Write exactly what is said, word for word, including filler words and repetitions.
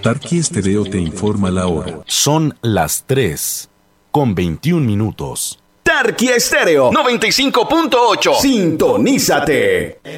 Tarqui Estéreo te informa la hora. Son las tres con veintiún minutos. Tarqui Estéreo noventa y cinco punto ocho. Sintonízate.